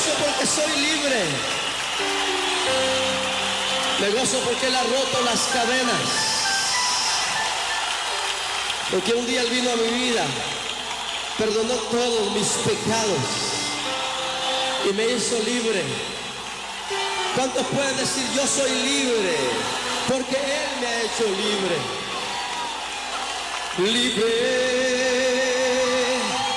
gozo porque soy libre. Me gozo porque Él ha roto las cadenas. Porque un día Él vino a mi vida, perdonó todos mis pecados y me hizo libre. ¿Cuántos pueden decir yo soy libre? Porque Él me ha hecho libre. Libre.